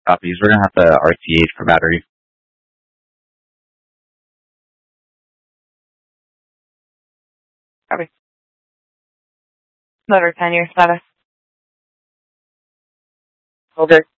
copies. We're gonna have to RTH for battery. Copy. Motor 10 year status. Okay.